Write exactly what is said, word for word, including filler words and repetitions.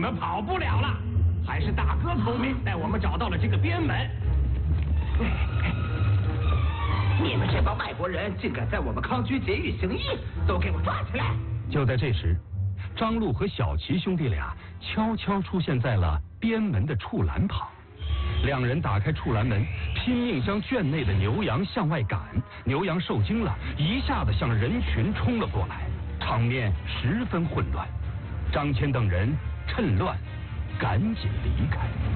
们跑不了了。还是大哥聪明，带我们找到了这个边门。 你们这帮外国人竟敢在我们康区监狱行医，都给我抓起来！ 就在这时，张禄和小齐兄弟俩悄悄出现在了边门的畜栏旁。两人打开畜栏门，拼命将圈内的牛羊向外赶。牛羊受惊了，一下子向人群冲了过来，场面十分混乱。张骞等人趁乱赶紧离开。